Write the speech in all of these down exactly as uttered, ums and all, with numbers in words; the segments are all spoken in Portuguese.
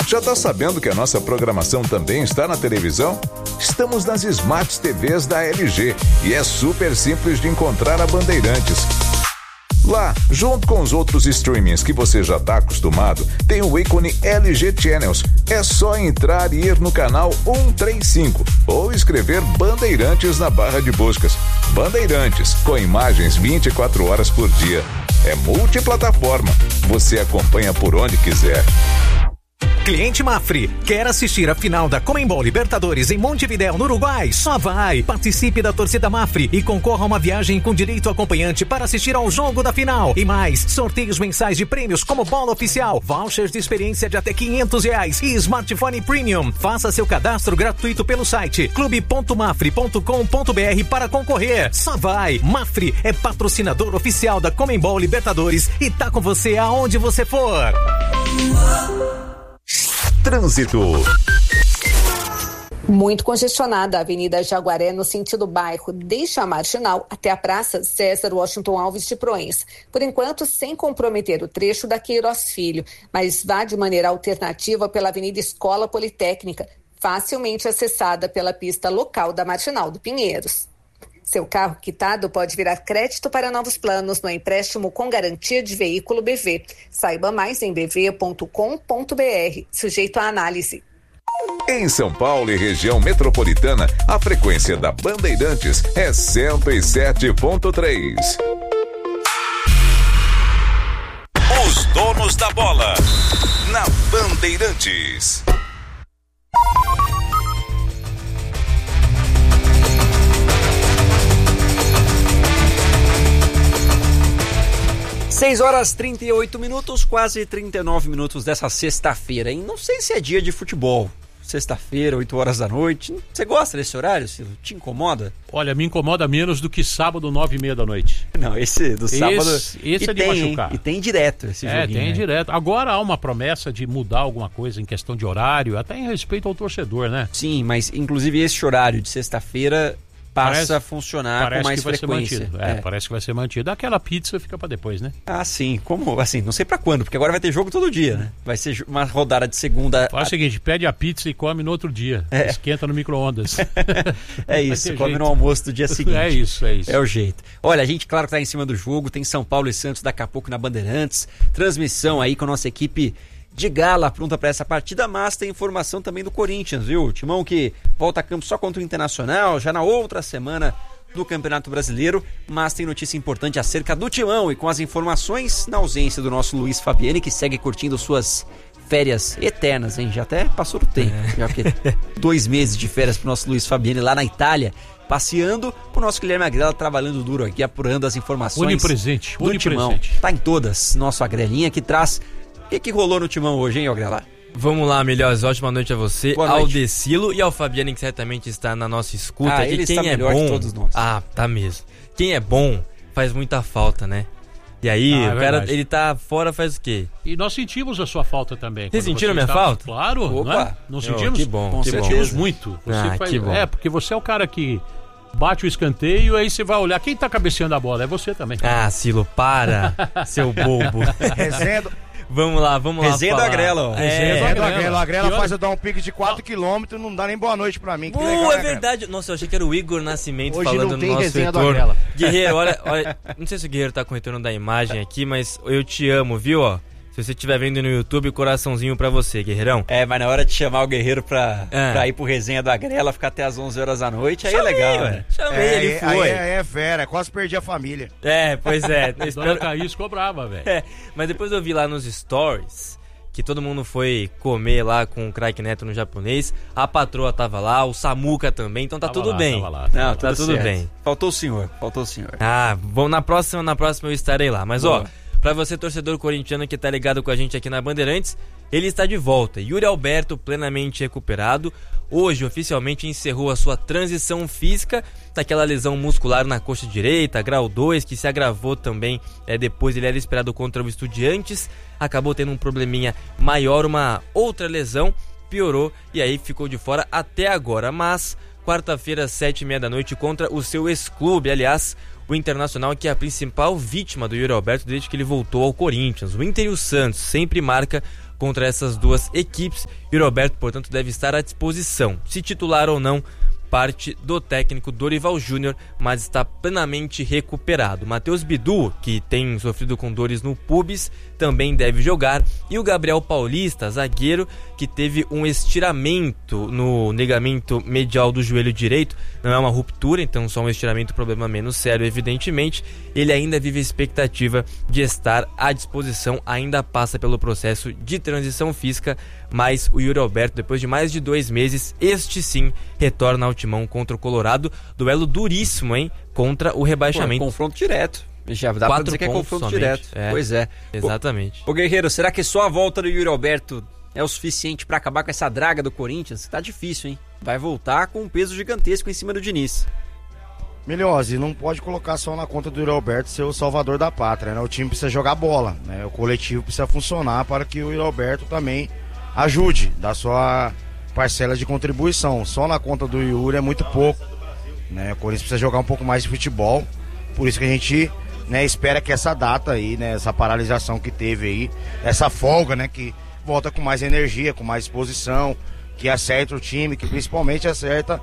Já tá sabendo que a nossa programação também está na televisão? Estamos nas Smart T Vs da L G e é super simples de encontrar a Bandeirantes. Lá, junto com os outros streamings que você já está acostumado, tem o ícone L G Channels. É só entrar e ir no canal cento e trinta e cinco ou escrever Bandeirantes na barra de buscas. Bandeirantes, com imagens vinte e quatro horas por dia. É multiplataforma. Você acompanha por onde quiser. Cliente Mafre, quer assistir a final da Conmebol Libertadores em Montevidéu, no Uruguai? Só vai! Participe da torcida Mafre e concorra a uma viagem com direito acompanhante para assistir ao jogo da final. E mais, sorteios mensais de prêmios como bola oficial, vouchers de experiência de até quinhentos reais e smartphone premium. Faça seu cadastro gratuito pelo site clube ponto mafre ponto com ponto br para concorrer. Só vai! Mafre é patrocinador oficial da Conmebol Libertadores e tá com você aonde você for. Trânsito. Muito congestionada a Avenida Jaguaré no sentido bairro, desde a Marginal até a Praça César Washington Alves de Proença. Por enquanto, sem comprometer o trecho da Queiroz Filho, mas vá de maneira alternativa pela Avenida Escola Politécnica, facilmente acessada pela pista local da Marginal do Pinheiros. Seu carro quitado pode virar crédito para novos planos no empréstimo com garantia de veículo B V. Saiba mais em b v ponto com ponto b r, sujeito à análise. Em São Paulo e região metropolitana, a frequência da Bandeirantes é cento e sete ponto três. Os donos da bola, na Bandeirantes. seis horas e trinta e oito minutos, quase trinta e nove minutos dessa sexta-feira, hein? Não sei se é dia de futebol. Sexta-feira, oito horas da noite. Você gosta desse horário, Cilo? Te incomoda? Olha, me incomoda menos do que sábado, nove e meia da noite. Não, esse do sábado... Esse, esse é de tem, machucar. Hein? E tem direto esse é, joguinho. É, tem né? direto. Agora há uma promessa de mudar alguma coisa em questão de horário, até em respeito ao torcedor, né? Sim, mas inclusive esse horário de sexta-feira... passa parece, a funcionar com mais frequência. É, é, parece que vai ser mantido. Aquela pizza fica pra depois, né? Ah, sim. Como? Assim, não sei pra quando, porque agora vai ter jogo todo dia, né? Vai ser uma rodada de segunda... Faz a... o seguinte, pede a pizza e come no outro dia. É. Esquenta no micro-ondas. É isso, come jeito. No almoço do dia seguinte. É isso, é isso. É o jeito. Olha, a gente, claro, que tá em cima do jogo, tem São Paulo e Santos daqui a pouco na Bandeirantes, transmissão aí com a nossa equipe de gala pronta para essa partida, mas tem informação também do Corinthians, viu? Timão que volta a campo só contra o Internacional, já na outra semana do Campeonato Brasileiro, mas tem notícia importante acerca do Timão e com as informações na ausência do nosso Luiz Fabiani, que segue curtindo suas férias eternas, hein? Já até passou o tempo, é. já que dois meses de férias pro nosso Luiz Fabiani lá na Itália, passeando, o nosso Guilherme Agrela trabalhando duro aqui, apurando as informações Onipresente, do onipresente. Timão. Tá em todas, nosso Agrelinha que traz... O que, que rolou no Timão hoje, hein, Agrela? Vamos lá, Melhores, ótima noite a você, Boa ao noite. Decilo e ao Fabiane, que certamente está na nossa escuta. Ah, aqui. ele Quem está é melhor bom, que todos nós. Ah, tá mesmo. Quem é bom faz muita falta, né? E aí, ah, é o cara, ele tá fora faz o quê? E nós sentimos a sua falta também. Vocês sentiram você minha estava... falta? Claro, Opa. não é? Não sentimos? Oh, que bom, Com que sentimos bom. muito. Você ah, faz... que bom. É, porque você é o cara que bate o escanteio, aí você vai olhar, quem tá cabeceando a bola? É você também. Ah, Silo, para, seu bobo. Resenha do... Vamos lá, vamos lá. Resenha do Agrela, ó. Resenha do Agrela. O Agrela faz eu dar um pique de quatro quilômetros, não dá nem boa noite pra mim. Que Pô, legal, é né, verdade. Cara? Nossa, eu achei que era o Igor Nascimento Hoje falando não tem no nosso resenha do retorno. Agrela. Guerreiro, olha, olha, não sei se o Guerreiro tá com o retorno da imagem aqui, mas eu te amo, viu, ó. Se você estiver vendo no YouTube, coraçãozinho pra você, Guerreirão. É, mas na hora de chamar o Guerreiro pra, é. pra ir pro Resenha do Agrela, ficar até as onze horas da noite, aí Chamei, é legal, ué. né? Chamei, é, ele foi. Aí é, é fera, quase perdi a família. É, pois é. Dona espero... Caís cobrava, velho. É, mas depois eu vi lá nos stories que todo mundo foi comer lá com o Craque Neto no japonês. A patroa tava lá, o Samuca também, então tá tava tudo lá, bem. Tava lá, Não, tava tá tudo tudo certo. bem. Faltou o senhor, faltou o senhor. Ah, bom, na próxima, na próxima eu estarei lá. Mas Boa. ó, pra você torcedor corintiano que tá ligado com a gente aqui na Bandeirantes, ele está de volta. Yuri Alberto, plenamente recuperado, hoje oficialmente encerrou a sua transição física daquela lesão muscular na coxa direita, grau dois, que se agravou também. É, depois ele era esperado contra o Estudiantes, acabou tendo um probleminha maior, uma outra lesão, piorou e aí ficou de fora até agora. Mas quarta-feira, sete e meia da noite, contra o seu ex-clube, aliás, o Internacional, que é a principal vítima do Yuri Alberto desde que ele voltou ao Corinthians. O Inter e o Santos sempre marca contra essas duas equipes. E o Roberto, portanto, deve estar à disposição, se titular ou não, parte do técnico Dorival Júnior, mas está plenamente recuperado. Matheus Bidu, que tem sofrido com dores no pubis, também deve jogar, e o Gabriel Paulista, zagueiro, que teve um estiramento no ligamento medial do joelho direito, não é uma ruptura, então só um estiramento, problema menos sério, evidentemente. Ele ainda vive a expectativa de estar à disposição, ainda passa pelo processo de transição física, mas o Yuri Alberto, depois de mais de dois meses, este sim retorna ao timão contra o Colorado. Duelo duríssimo, hein? Contra o rebaixamento. Pô, confronto direto. Já dá pra dizer que é confronto somente. direto. É, pois é. Exatamente. Ô, ô Guerreiro, será que só a volta do Yuri Alberto é o suficiente pra acabar com essa draga do Corinthians? Tá difícil, hein? Vai voltar com um peso gigantesco em cima do Diniz. Milhose, não pode colocar só na conta do Yuri Alberto ser o salvador da pátria, né? O time precisa jogar bola, né? O coletivo precisa funcionar para que o Yuri Alberto também ajude, da sua parcela de contribuição. Só na conta do Yuri é muito pouco, né? O Corinthians precisa jogar um pouco mais de futebol, por isso que a gente, né, espera que essa data aí, né, essa paralisação que teve aí, essa folga, né, que volta com mais energia, com mais disposição, que acerta o time, que principalmente acerta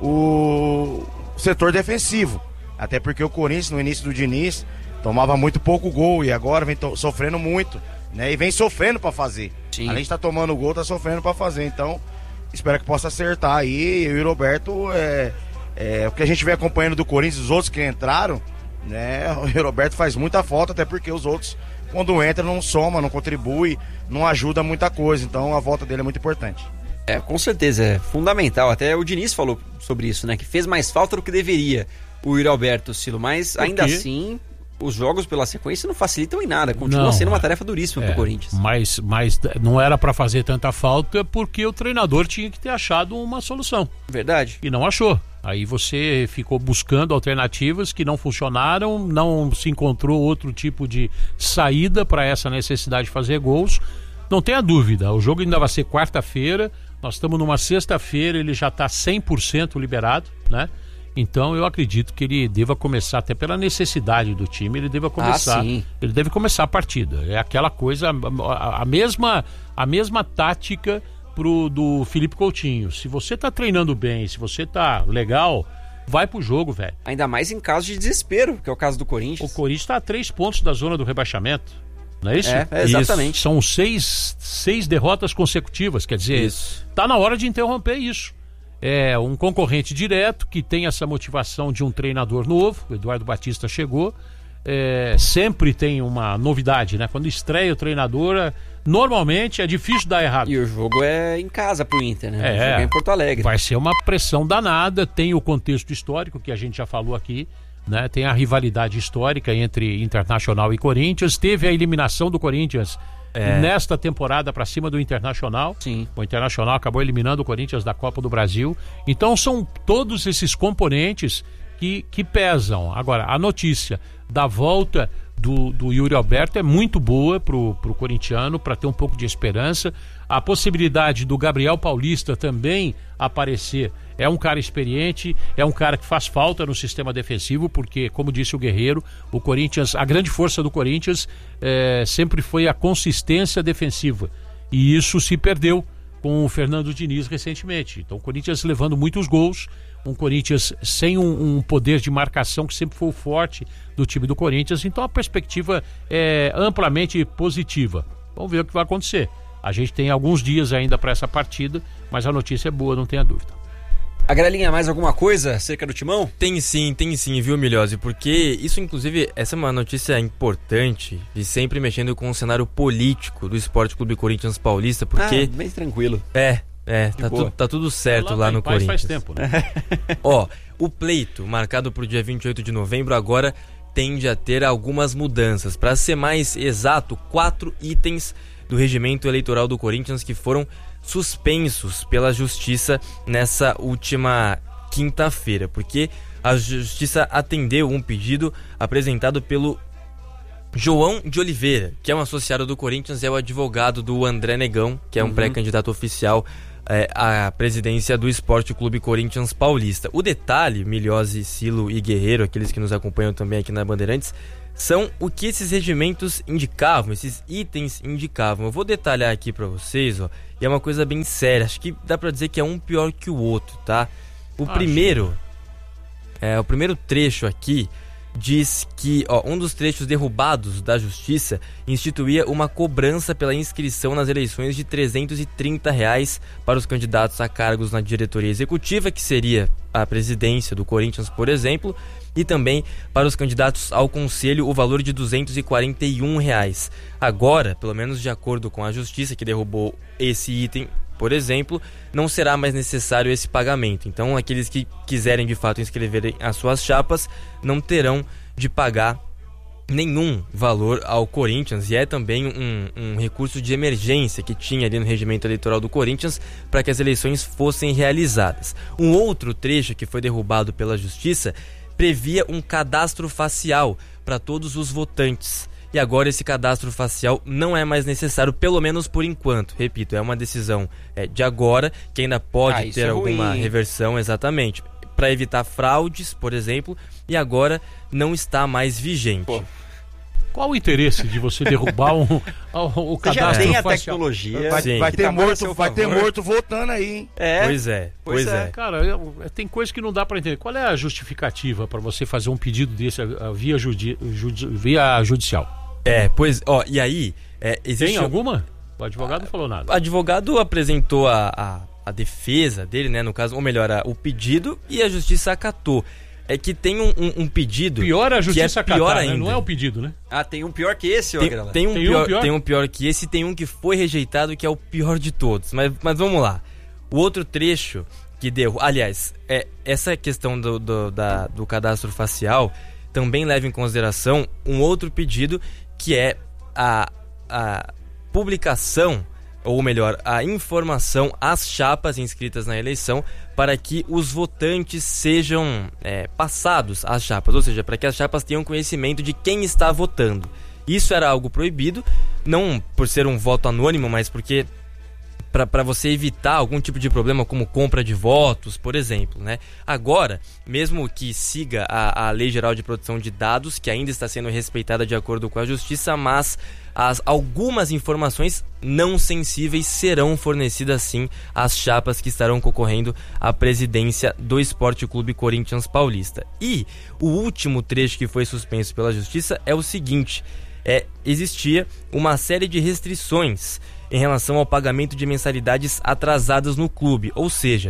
o setor defensivo, até porque o Corinthians no início do Diniz tomava muito pouco gol e agora vem to- sofrendo muito, né, e vem sofrendo para fazer. Sim. Além de estar tá tomando gol, tá sofrendo para fazer. Então, espero que possa acertar aí. E o Roberto, é, é, o que a gente vem acompanhando do Corinthians, os outros que entraram, né? O Roberto faz muita falta, até porque os outros, quando entra, não soma, não contribui, não ajuda muita coisa. Então, a volta dele é muito importante. É, com certeza, é fundamental. Até o Diniz falou sobre isso, né? Que fez mais falta do que deveria o Yuri Alberto, Silo. Mas, ainda assim, os jogos pela sequência não facilitam em nada. Continua não, sendo uma tarefa duríssima é, pro Corinthians. Mas, mas não era para fazer tanta falta porque o treinador tinha que ter achado uma solução. Verdade. E não achou. Aí você ficou buscando alternativas que não funcionaram, não se encontrou outro tipo de saída para essa necessidade de fazer gols. Não tenha dúvida, o jogo ainda vai ser quarta-feira, nós estamos numa sexta-feira, ele já está cem por cento liberado, né? Então eu acredito que ele deva começar, até pela necessidade do time, ele deva começar, ah, sim. ele deve começar a partida. É aquela coisa, a, a, mesma, a mesma tática pro, do Felipe Coutinho. Se você tá treinando bem, se você tá legal, vai pro jogo, velho. Ainda mais em caso de desespero, que é o caso do Corinthians. O Corinthians tá a três pontos da zona do rebaixamento. Não é isso? É, é exatamente. Isso. São seis, seis derrotas consecutivas, quer dizer, isso. Tá na hora de interromper isso. É um concorrente direto que tem essa motivação de um treinador novo, o Eduardo Batista chegou, é, sempre tem uma novidade, né? Quando estreia o treinador, normalmente é difícil dar errado. E o jogo é em casa pro Inter, né? É, o jogo é em Porto Alegre. Vai ser uma pressão danada, tem o contexto histórico que a gente já falou aqui, né? Tem a rivalidade histórica entre Internacional e Corinthians, teve a eliminação do Corinthians é. nesta temporada para cima do Internacional. Sim. O Internacional acabou eliminando o Corinthians da Copa do Brasil. Então são todos esses componentes que, que pesam. Agora, a notícia da volta do, do Yuri Alberto é muito boa pro, pro corintiano, para ter um pouco de esperança. A possibilidade do Gabriel Paulista também aparecer. É um cara experiente, é um cara que faz falta no sistema defensivo, porque, como disse o Guerreiro, o Corinthians, a grande força do Corinthians é, sempre foi a consistência defensiva. E isso se perdeu com o Fernando Diniz recentemente. Então o Corinthians levando muitos gols, um Corinthians sem um, um poder de marcação que sempre foi o forte do time do Corinthians. Então a perspectiva é amplamente positiva. Vamos ver o que vai acontecer. A gente tem alguns dias ainda para essa partida, mas a notícia é boa, não tenha dúvida. A Grelinha, mais alguma coisa acerca do Timão? Tem sim, tem sim, viu, Milhose? Porque isso, inclusive, essa é uma notícia importante e sempre mexendo com o cenário político do Esporte Clube Corinthians Paulista, porque... Ah, bem tranquilo. É, é, tá, tu, tá tudo certo lá, lá no Corinthians. Faz tempo, né? Ó, o pleito, marcado para o dia vinte e oito de novembro, agora tende a ter algumas mudanças. Para ser mais exato, quatro itens do regimento eleitoral do Corinthians que foram suspensos pela Justiça nessa última quinta-feira, porque a Justiça atendeu um pedido apresentado pelo João de Oliveira, que é um associado do Corinthians, é o advogado do André Negão, que é um uhum. pré-candidato oficial é, à presidência do Esporte Clube Corinthians Paulista. O detalhe, Milhose, Silo e Guerreiro, aqueles que nos acompanham também aqui na Bandeirantes, são o que esses regimentos indicavam, esses itens indicavam. Eu vou detalhar aqui para vocês, ó, e é uma coisa bem séria, acho que dá para dizer que é um pior que o outro, tá? O acho. primeiro, é, o primeiro trecho aqui diz que ó, um dos trechos derrubados da Justiça instituía uma cobrança pela inscrição nas eleições de trezentos e trinta reais para os candidatos a cargos na diretoria executiva, que seria a presidência do Corinthians, por exemplo, e também para os candidatos ao conselho o valor de duzentos e quarenta e um reais. Agora, pelo menos de acordo com a Justiça, que derrubou esse item, por exemplo, não será mais necessário esse pagamento. Então, aqueles que quiserem de fato inscreverem as suas chapas não terão de pagar nenhum valor ao Corinthians, e é também um, um recurso de emergência que tinha ali no regimento eleitoral do Corinthians para que as eleições fossem realizadas. Um outro trecho que foi derrubado pela Justiça previa um cadastro facial para todos os votantes. E agora esse cadastro facial não é mais necessário, pelo menos por enquanto. Repito, é uma decisão é, de agora, que ainda pode ah, ter é alguma ruim. reversão, exatamente, para evitar fraudes, por exemplo, e agora não está mais vigente. Pô. Qual o interesse de você derrubar um, o, o cadastro já tem a facial? Tecnologia. Vai, vai, ter, morto, vai ter morto votando aí, hein? É. Pois é, pois, pois é. é. Cara, tem coisa que não dá para entender. Qual é a justificativa para você fazer um pedido desse via, judi, judi, via judicial? É, pois, ó, e aí... É, existe tem alguma? O advogado não falou nada. O advogado apresentou a, a, a defesa dele, né, no caso, ou melhor, a, o pedido, e a Justiça acatou. É que tem um, um, um pedido... Pior a Justiça que é pior acatar, ainda. Né? Não é o pedido, né? Ah, tem um pior que esse, tem, ó, tem, um tem, pior, um pior? tem um pior que esse, tem um que foi rejeitado, que é o pior de todos. Mas, mas vamos lá. O outro trecho que deu... Aliás, é, essa questão do, do, da, do cadastro facial também leva em consideração um outro pedido, que é a, a publicação, ou melhor, a informação às chapas inscritas na eleição para que os votantes sejam é, passados às chapas, ou seja, para que as chapas tenham conhecimento de quem está votando. Isso era algo proibido, não por ser um voto anônimo, mas porque para você evitar algum tipo de problema como compra de votos, por exemplo, né? Agora, mesmo que siga a, a Lei Geral de Proteção de Dados, que ainda está sendo respeitada de acordo com a Justiça, mas as, algumas informações não sensíveis serão fornecidas sim às chapas que estarão concorrendo à presidência do Esporte Clube Corinthians Paulista. E o último trecho que foi suspenso pela Justiça é o seguinte: é, existia uma série de restrições em relação ao pagamento de mensalidades atrasadas no clube, ou seja,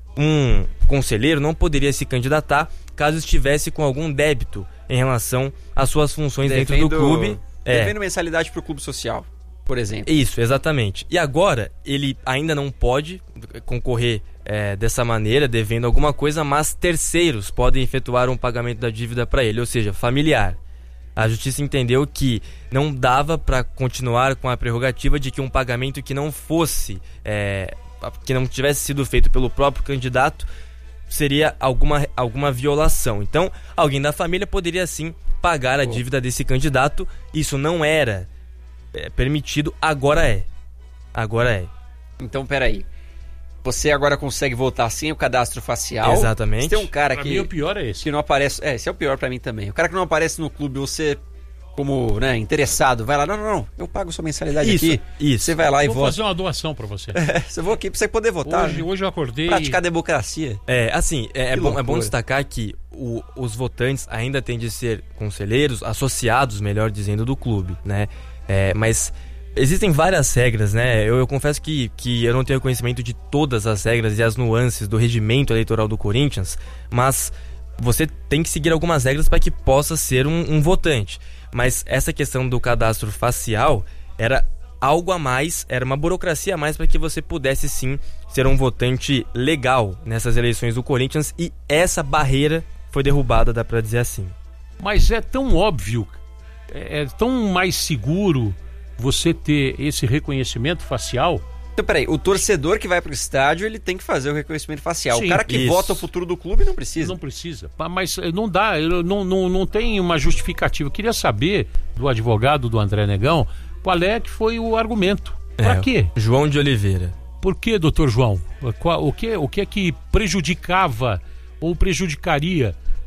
um conselheiro não poderia se candidatar caso estivesse com algum débito em relação às suas funções devendo, dentro do clube. Devendo é. mensalidade para o clube social, por exemplo. Isso, exatamente. E agora, ele ainda não pode concorrer é, dessa maneira, devendo alguma coisa, mas terceiros podem efetuar um pagamento da dívida para ele, ou seja, familiar. A Justiça entendeu que não dava para continuar com a prerrogativa de que um pagamento que não fosse, é, que não tivesse sido feito pelo próprio candidato, seria alguma, alguma violação. Então, alguém da família poderia sim pagar a dívida desse candidato. Isso não era é, permitido, agora é. Agora é. Então, peraí. Você agora consegue votar sem o cadastro facial. Exatamente. Se tem um cara pra que... mim o pior é esse. Que não aparece... É, esse é o pior pra mim também. O cara que não aparece no clube, você, como, né, interessado, vai lá, não, não, não, eu pago sua mensalidade isso, aqui. Isso. Você vai lá e vou vota. Vou fazer uma doação pra você. É, você vou aqui pra você poder votar. Hoje, né? hoje eu acordei... Praticar a democracia. É, assim, é, é, bom, é bom destacar que o, os votantes ainda têm de ser conselheiros, associados, melhor dizendo, do clube, né? É, mas... Existem várias regras, né? Eu, eu confesso que, que eu não tenho conhecimento de todas as regras e as nuances do regimento eleitoral do Corinthians, mas você tem que seguir algumas regras para que possa ser um, um votante. Mas essa questão do cadastro facial era algo a mais, era uma burocracia a mais para que você pudesse sim ser um votante legal nessas eleições do Corinthians, e essa barreira foi derrubada, dá para dizer assim. Mas é tão óbvio, é, é tão mais seguro você ter esse reconhecimento facial. Então, peraí, o torcedor que vai pro estádio, ele tem que fazer o reconhecimento facial. Sim, o cara que isso. vota o futuro do clube não precisa. Não precisa. Mas não dá, não, não, não tem uma justificativa. Eu queria saber do advogado do André Negão qual é que foi o argumento. Para é, quê? João de Oliveira. Por que, doutor João? O que, o que é que prejudicava ou prejudicaria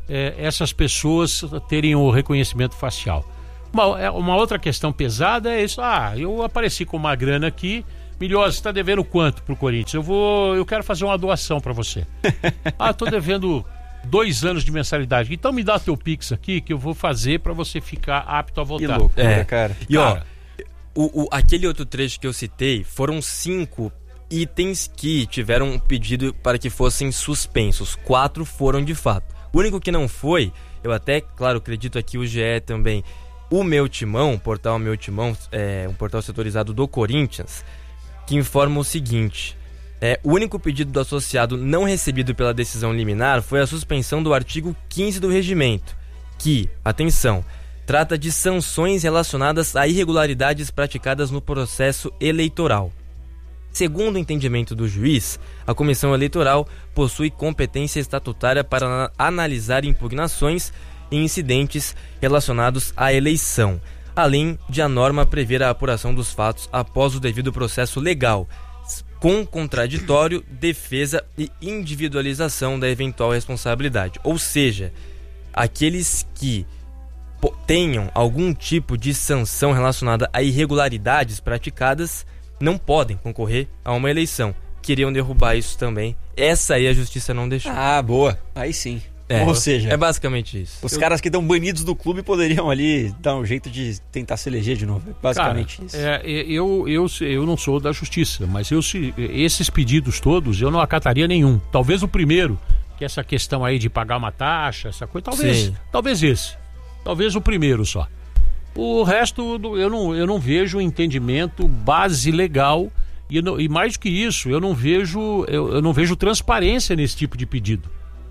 é, essas pessoas terem o reconhecimento facial. Uma, uma outra questão pesada é isso. Ah, eu apareci com uma grana aqui. Milhosa, você está devendo quanto pro Corinthians? Eu vou, eu quero fazer uma doação para você. Ah, tô devendo dois anos de mensalidade. Então me dá teu Pix aqui que eu vou fazer para você ficar apto a voltar. Que loucura, É, cara. E ó, Cara. o, o- aquele outro trecho que eu citei foram cinco itens que tiveram um pedido para que fossem suspensos. Quatro foram de fato. O único que não foi, eu até, claro, acredito aqui o G E também, o Meu Timão, o portal Meu Timão, é um portal setorizado do Corinthians, que informa o seguinte: é, o único pedido do associado não recebido pela decisão liminar foi a suspensão do artigo quinze do regimento, que, atenção, trata de sanções relacionadas a irregularidades praticadas no processo eleitoral. Segundo o entendimento do juiz, a comissão eleitoral possui competência estatutária para ana- analisar impugnações e incidentes relacionados à eleição, além de a norma prever a apuração dos fatos após o devido processo legal, com contraditório, defesa e individualização da eventual responsabilidade. Ou seja, aqueles que po- tenham algum tipo de sanção relacionada a irregularidades praticadas não podem concorrer a uma eleição. Queriam derrubar isso também. Essa aí a justiça não deixou. Ah, boa. Aí sim. É, Ou seja, é basicamente isso. os caras que estão banidos do clube poderiam ali dar um jeito de tentar se eleger de novo. É basicamente Cara, isso. é, eu, eu, eu não sou da justiça, mas eu, se, esses pedidos todos eu não acataria nenhum. Talvez o primeiro, que é essa questão aí de pagar uma taxa, essa coisa, talvez, Sim. talvez esse. Talvez o primeiro só. O resto eu não, eu não vejo entendimento, base legal e, eu não- e mais do que isso, eu não vejo, eu, eu não vejo transparência nesse tipo de pedido.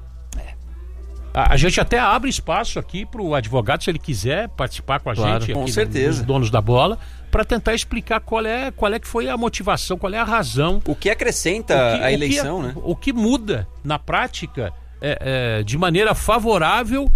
A, a gente até abre espaço aqui para o advogado, se ele quiser participar com a Claro, gente, com aqui, certeza. dos donos da bola, para tentar explicar qual é, qual é que foi a motivação, qual é a razão. O que acrescenta o que- a o que- eleição, né? O que muda na prática é, é, de maneira favorável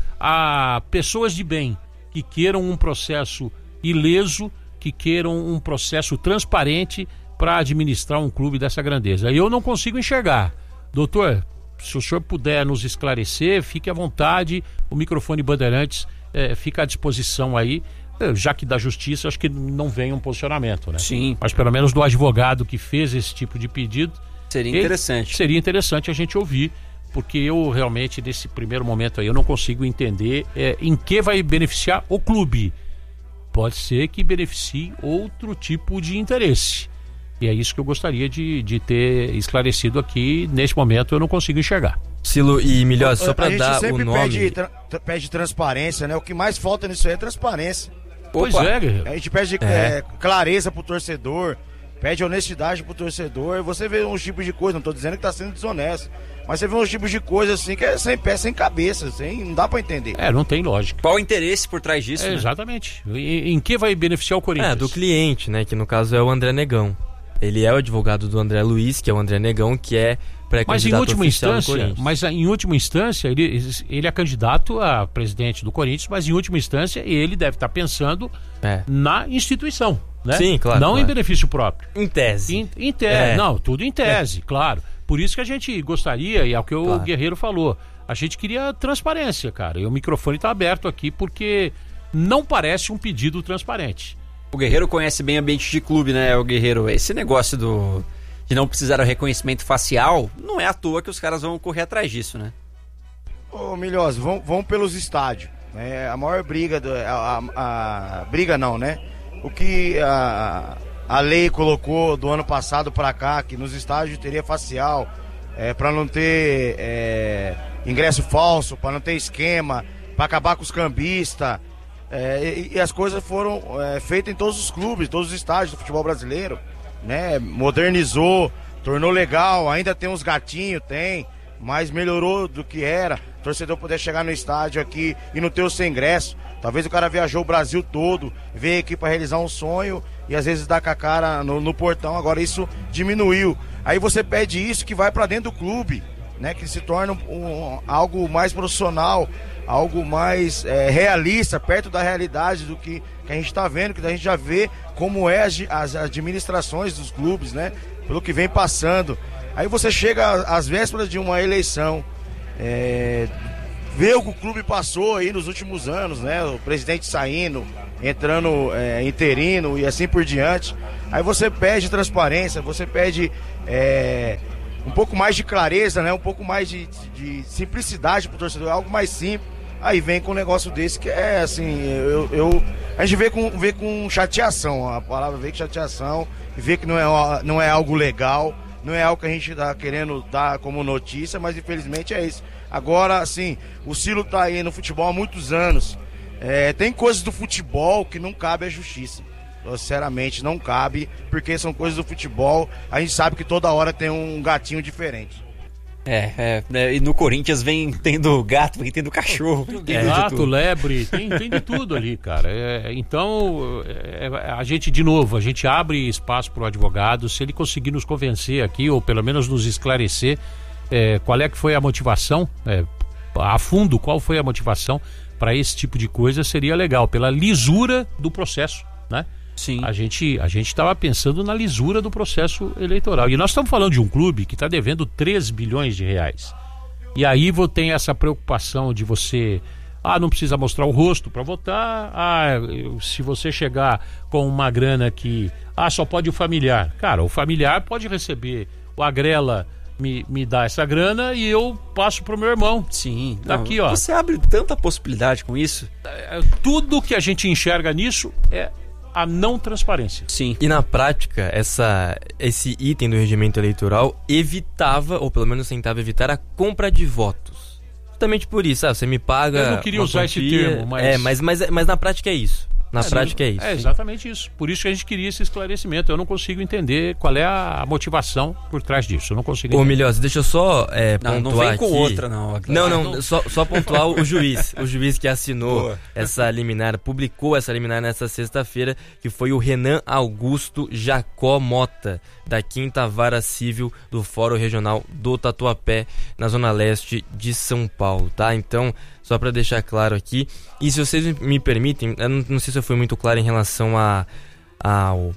a pessoas de bem que queiram um processo ileso, que queiram um processo transparente para administrar um clube dessa grandeza. Eu não consigo enxergar. Doutor, se o senhor puder nos esclarecer, fique à vontade, o microfone Bandeirantes eh, fica à disposição aí, eh, já que da justiça acho que não vem um posicionamento, né? Sim. Mas pelo menos do advogado que fez esse tipo de pedido, Seria ele- interessante. seria interessante a gente ouvir, porque eu realmente, nesse primeiro momento aí, eu não consigo entender eh, em que vai beneficiar o clube. Pode ser que beneficie outro tipo de interesse. E é isso que eu gostaria de, de ter esclarecido aqui. Neste momento eu não consigo enxergar. Silo e Milhose, só a pra gente dar o sempre nome. pede, tra- tra- pede transparência, né? O que mais falta nisso aí é transparência. Pois Opa. é, Guerreiro. A gente pede É. é, clareza pro torcedor, pede honestidade pro torcedor. Você vê uns tipos de coisa, não tô dizendo que tá sendo desonesto, mas você vê uns tipos de coisa assim que é sem pé, sem cabeça, sem, não dá pra entender. É, não tem lógica. Qual o interesse por trás disso? É, né? exatamente. Em, em que vai beneficiar o Corinthians? É, do cliente, né? Que no caso é o André Negão. Ele é o advogado do André Luiz, que é o André Negão, que é Mas em pré-candidato última oficial do instância, Corinthians. mas em última instância, ele, ele é candidato a presidente do Corinthians, mas em última instância ele deve estar pensando É. na instituição, né? Sim, claro, Não em claro. benefício próprio. Em tese. Em, em tese, É. não, tudo em tese, claro. Por isso que a gente gostaria, e é o que o Claro. Guerreiro falou, a gente queria transparência, cara. E o microfone está aberto aqui porque não parece um pedido transparente. O Guerreiro conhece bem ambiente de clube, né, o Guerreiro? Esse negócio do de não precisar do reconhecimento facial, não é à toa que os caras vão correr atrás disso, né? Ô, Milhosa, vão, vão pelos estádios. Né? A maior briga, do, a, a- a- briga não, né? O que a, a lei colocou do ano passado pra cá, que nos estádios teria facial, é, para não ter é, ingresso falso, para não ter esquema, para acabar com os cambistas. É, e, e as coisas foram é, feitas em todos os clubes, todos os estádios do futebol brasileiro, né? Modernizou, tornou legal, ainda tem uns gatinhos, tem, mas melhorou do que era. O torcedor poder chegar no estádio aqui e não ter o seu ingresso. Talvez o cara viajou o Brasil todo, veio aqui para realizar um sonho e às vezes dá com a cara no, no portão. Agora isso diminuiu. Aí você pede isso que vai para dentro do clube, né? Que se torna um, um, algo mais profissional, algo mais é, realista, perto da realidade do que, que a gente está vendo, que a gente já vê como é as, as administrações dos clubes, né? Pelo que vem passando. Aí você chega às vésperas de uma eleição, é, ver o que o clube passou aí nos últimos anos, né? O presidente saindo, entrando é, interino e assim por diante. Aí você pede transparência, você pede é, um pouco mais de clareza, né? Um pouco mais de, de simplicidade pro torcedor, algo mais simples. Aí vem com um negócio desse que é assim, eu, eu, a gente vê com, vê com chateação, a palavra vê com chateação, e vê que não é, não é algo legal, não é algo que a gente tá querendo dar como notícia, mas infelizmente é isso. Agora, assim, o Cilo tá aí no futebol há muitos anos, é, tem coisas do futebol que não cabe à justiça, sinceramente não cabe, porque são coisas do futebol, a gente sabe que toda hora tem um gatinho diferente. É, é, e no Corinthians vem tendo gato, vem tendo cachorro. Tem é, gato, lebre, tem, tem de tudo ali, cara. É, então, é, a gente, de novo, a gente abre espaço para o advogado, se ele conseguir nos convencer aqui, ou pelo menos nos esclarecer é, qual é que foi a motivação, é, a fundo, qual foi a motivação para esse tipo de coisa, seria legal, pela lisura do processo, né? Sim. A gente a gente estava pensando na lisura do processo eleitoral. E nós estamos falando de um clube que está devendo três bilhões de reais. E aí tem essa preocupação de você... Ah, não precisa mostrar o rosto para votar. Ah, se você chegar com uma grana que... Ah, só pode o familiar. Cara, o familiar pode receber. O Agrela me, me dá essa grana e eu passo pro meu irmão. Sim. Tá não, aqui, ó. Você abre tanta possibilidade com isso. Tudo que a gente enxerga nisso é... a não transparência. Sim. E na prática, essa, esse item do regimento eleitoral evitava, ou pelo menos tentava evitar, a compra de votos. Justamente por isso, ah, você me paga... Eu não queria usar quantia, esse termo, mas... É, mas, mas, mas na prática é isso. Na é, prática é isso. É exatamente isso. Por isso que a gente queria esse esclarecimento. Eu não consigo entender qual é a motivação por trás disso. Eu não consigo entender. Ô, Milhosa, deixa eu só é, não, pontuar não vem aqui. com outra, não. Não, não, não. Só, só pontuar o juiz. O juiz que assinou Boa. essa liminar, publicou essa liminar nessa sexta-feira, que foi o Renan Augusto Jacó Mota, da quinta Vara Civil do Fórum Regional do Tatuapé, na Zona Leste de São Paulo, tá? Então... só para deixar claro aqui, e se vocês me permitem, eu não, não sei se eu fui muito claro em relação a, a, ao,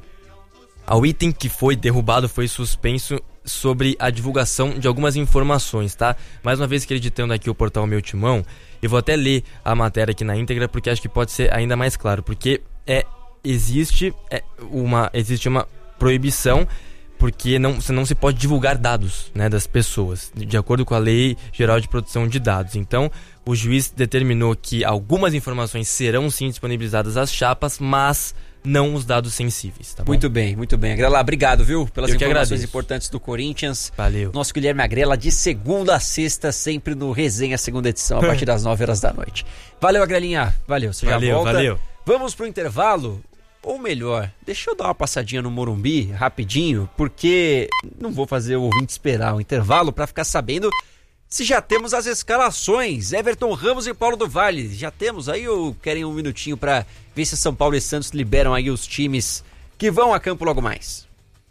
ao item que foi derrubado, foi suspenso sobre a divulgação de algumas informações, tá? Mais uma vez acreditando aqui o portal Meu Timão, eu vou até ler a matéria aqui na íntegra, porque acho que pode ser ainda mais claro, porque é, existe, é, uma, existe uma proibição, porque não, você não se pode divulgar dados, né, das pessoas, de acordo com a Lei Geral de Proteção de Dados. Então, o juiz determinou que algumas informações serão sim disponibilizadas às chapas, mas não os dados sensíveis, tá bom? Muito bem, muito bem. Agrela, obrigado, viu, pelas Eu informações importantes do Corinthians. Valeu. Nosso Guilherme Agrela, de segunda a sexta, sempre no Resenha, segunda edição, a partir das nove horas da noite. Valeu, Agrelinha. Valeu, você valeu, já volta. Valeu, Vamos pro intervalo? Ou melhor, deixa eu dar uma passadinha no Morumbi, rapidinho, porque não vou fazer o ouvinte esperar o intervalo para ficar sabendo se já temos as escalações. Everton Ramos e Paulo do Vale, já temos aí ou querem um minutinho para ver se São Paulo e Santos liberam aí os times que vão a campo logo mais?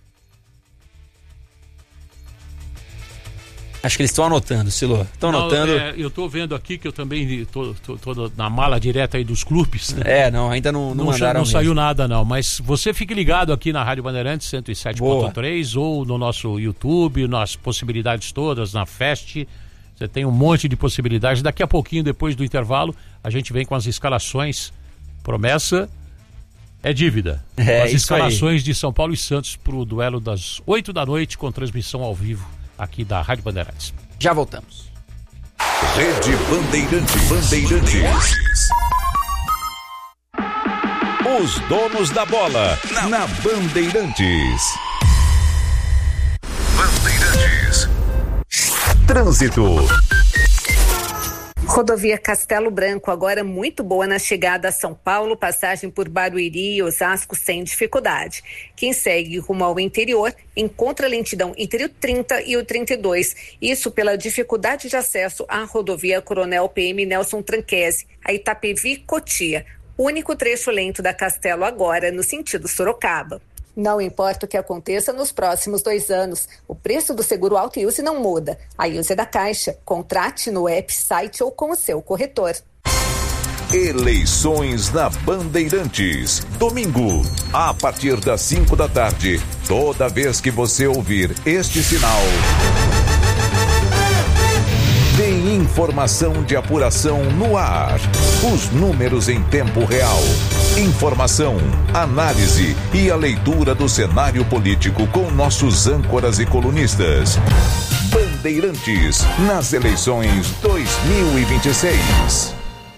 Acho que eles estão anotando, Silo. Estão anotando. É, eu estou vendo aqui que eu também estou na mala direta aí dos clubes. Né? É, não, ainda não, não, não mandaram. Não saiu nada, não. Mas você fique ligado aqui na Rádio Bandeirantes cento e sete ponto três ou no nosso YouTube, nas possibilidades todas, na Fest. Você tem um monte de possibilidades. Daqui a pouquinho, depois do intervalo, a gente vem com as escalações. Promessa é dívida. É, as isso escalações aí. de São Paulo e Santos para o duelo das oito da noite com transmissão ao vivo aqui da Rádio Bandeirantes. Já voltamos. Rede Bandeirantes. Bandeirantes. Os donos da bola na, na Bandeirantes. Bandeirantes. Trânsito. Rodovia Castelo Branco, agora muito boa na chegada a São Paulo, passagem por Barueri e Osasco sem dificuldade. Quem segue rumo ao interior encontra lentidão entre o trinta e o trinta e dois. Isso pela dificuldade de acesso à rodovia Coronel P M Nelson Tranquese, a Itapevi Cotia. Único trecho lento da Castelo agora no sentido Sorocaba. Não importa o que aconteça nos próximos dois anos, o preço do seguro Auto e Use não muda. A Use é da Caixa. Contrate no app, site ou com o seu corretor. Eleições na Bandeirantes. Domingo, a partir das cinco da tarde. Toda vez que você ouvir este sinal, vem e informação de apuração no ar. Os números em tempo real. Informação, análise e a leitura do cenário político com nossos âncoras e colunistas. Bandeirantes nas eleições dois mil e vinte e seis.